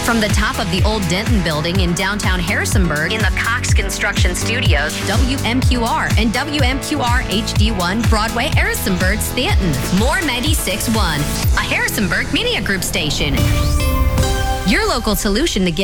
From the top of the old Denton building in downtown Harrisonburg in the Cox Construction Studios, WMQR and WMQR HD1 Broadway, Harrisonburg, Stanton. More 96.1, a Harrisonburg Media Group station. Your local solution to get